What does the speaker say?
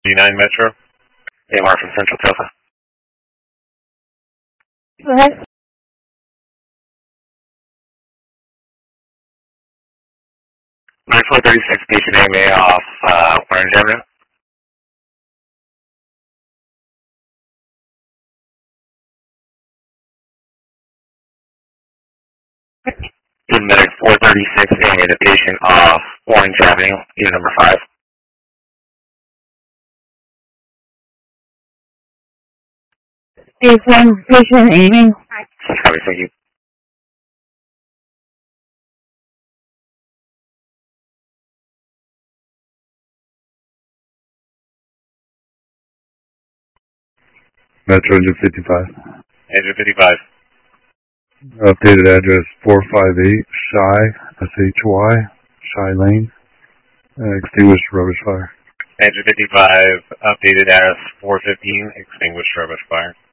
D9 Metro. AMR from Central Tulsa. Yes. 9436 patient AMA off Orange Avenue. Medic 436 AMA the patient off Orange Avenue, unit number 5. Patient Amy. Copy, thank you. Metro Engine 55. Engine 55. Updated address 458 Shy, Shy Lane. Extinguished rubbish fire. Engine 55, updated address 415, extinguished rubbish fire.